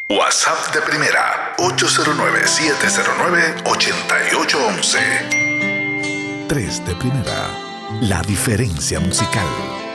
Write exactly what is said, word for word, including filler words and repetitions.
WhatsApp de primera ocho cero nueve, siete cero nueve, ocho ocho uno uno. tres de primera. La diferencia musical.